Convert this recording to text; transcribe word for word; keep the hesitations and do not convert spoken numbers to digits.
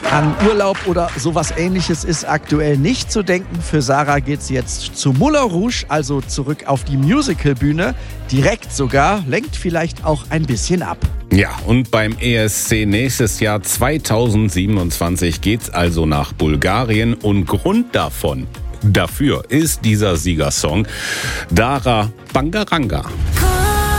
An Urlaub oder sowas Ähnliches ist aktuell nicht zu denken. Für Sarah geht's jetzt zu Moulin Rouge, also zurück auf die Musicalbühne. Direkt sogar, lenkt vielleicht auch ein bisschen ab. Ja, und beim E S C nächstes Jahr zweitausendsiebenundzwanzig geht's also nach Bulgarien und Grund davon, dafür ist dieser Siegersong Dara Bangaranga.